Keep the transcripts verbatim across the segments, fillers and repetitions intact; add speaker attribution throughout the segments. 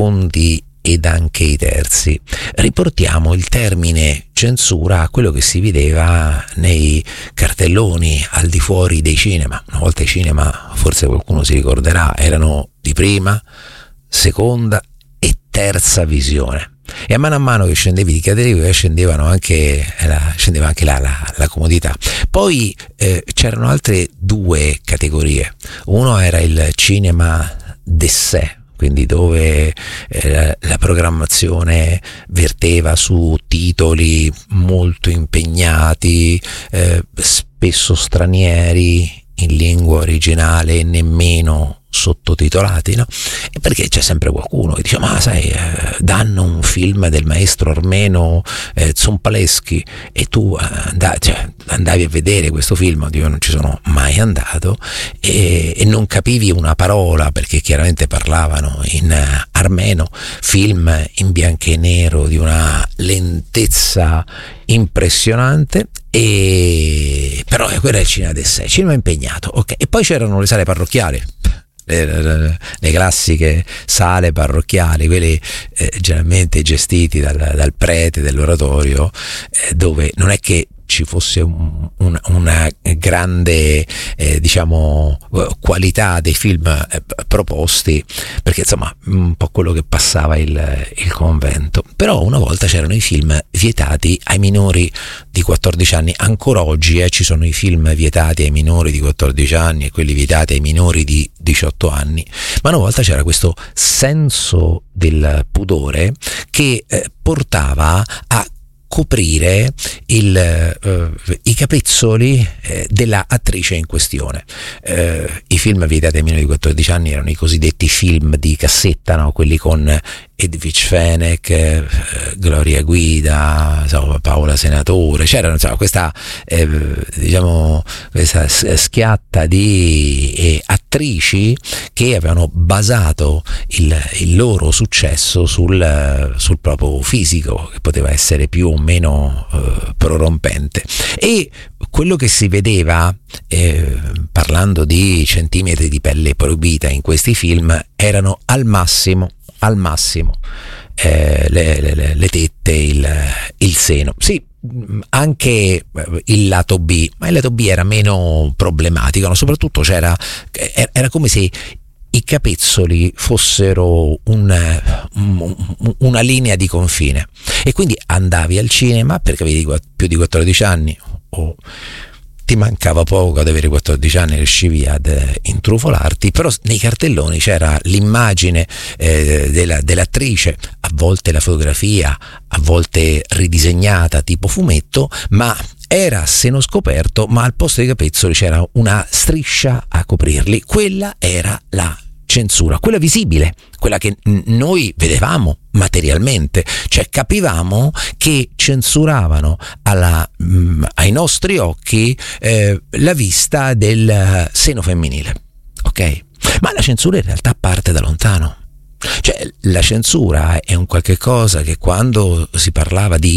Speaker 1: secondi ed anche i terzi. Riportiamo il termine censura a quello che si vedeva nei cartelloni al di fuori dei cinema. Una volta i cinema, forse qualcuno si ricorderà, erano di prima, seconda e terza visione. E a mano a mano che scendevi di categoria scendevano anche la, scendeva anche la, la, la comodità. Poi eh, c'erano altre due categorie. Uno era il cinema d'essai, quindi dove eh, la programmazione verteva su titoli molto impegnati, eh, spesso stranieri, in lingua originale e nemmeno sottotitolati, no? E perché c'è sempre qualcuno che dice: ma sai, eh, danno un film del maestro armeno eh, Zompaleschi e tu eh, andavi, cioè, andavi a vedere questo film. Io non ci sono mai andato e, e non capivi una parola perché chiaramente parlavano in uh, armeno, film in bianco e nero di una lentezza impressionante. E però eh, quello è il cinema d'essai, cinema impegnato, ok. E poi c'erano le sale parrocchiali, Le, le, le classiche sale parrocchiali, quelle eh, generalmente gestiti dal, dal prete dell'oratorio, eh, dove non è che ci fosse un, un, una grande eh, diciamo qualità dei film eh, proposti, perché insomma un po' quello che passava il, il convento. Però una volta c'erano i film vietati ai minori di quattordici anni, ancora oggi eh, ci sono i film vietati ai minori di quattordici anni e quelli vietati ai minori di diciotto anni, ma una volta c'era questo senso del pudore che eh, portava a coprire il, eh, i capezzoli eh, della attrice in questione. Eh, I film vietati ai minori di quattordici anni erano i cosiddetti film di cassetta, no? Quelli con Edwige Fenech, eh, Gloria Guida, insomma, Paola Senatore. C'era insomma, questa eh, diciamo questa schiatta di eh, attrici che avevano basato il, il loro successo sul, sul proprio fisico, che poteva essere più o meno eh, prorompente. E quello che si vedeva eh, parlando di centimetri di pelle proibita in questi film erano al massimo al massimo eh, le, le, le tette, il, il seno. Sì, anche il lato B, ma il lato B era meno problematico, no? Soprattutto c'era, era come se i capezzoli fossero un, un, una linea di confine, e quindi andavi al cinema perché avevi più di quattordici anni o ti mancava poco ad avere quattordici anni, riuscivi ad eh, intrufolarti, però nei cartelloni c'era l'immagine eh, della, dell'attrice, a volte la fotografia, a volte ridisegnata tipo fumetto, ma era a seno scoperto, ma al posto dei capezzoli c'era una striscia a coprirli. Quella era la censura, quella visibile, quella che noi vedevamo materialmente, cioè capivamo che censuravano alla, mh, ai nostri occhi eh, la vista del seno femminile, ok? Ma la censura in realtà parte da lontano. Cioè la censura è un qualche cosa che quando si parlava di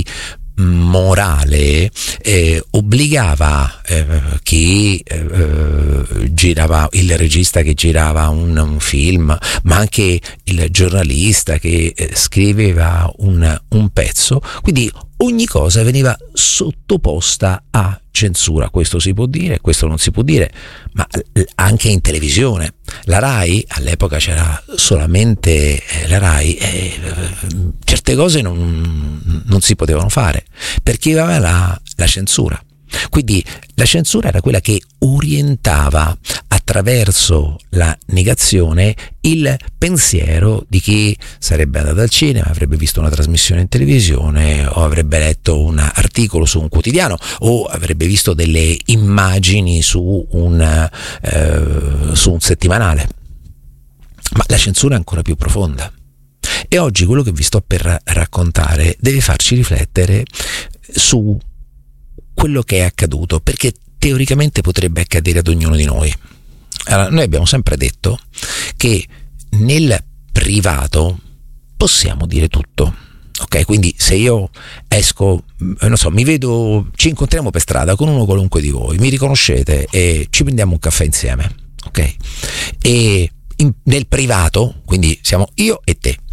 Speaker 1: morale eh, obbligava eh, chi eh, girava, il regista che girava un, un film, ma anche il giornalista che eh, scriveva un, un pezzo, quindi ogni cosa veniva sottoposta a censura. Questo si può dire, questo non si può dire, ma anche in televisione. La Rai, all'epoca c'era solamente la Rai, e certe cose non, non si potevano fare perché aveva la, la censura. Quindi la censura era quella che orientava attraverso la negazione il pensiero di chi sarebbe andato al cinema, avrebbe visto una trasmissione in televisione o avrebbe letto un articolo su un quotidiano o avrebbe visto delle immagini su un, eh, su un settimanale. Ma la censura è ancora più profonda, e oggi quello che vi sto per raccontare deve farci riflettere su quello che è accaduto, perché teoricamente potrebbe accadere ad ognuno di noi. Allora, noi abbiamo sempre detto che nel privato possiamo dire tutto, ok? Quindi se io esco, non so, mi vedo, ci incontriamo per strada con uno qualunque di voi, mi riconoscete e ci prendiamo un caffè insieme, ok? E in, nel privato, quindi siamo io e te,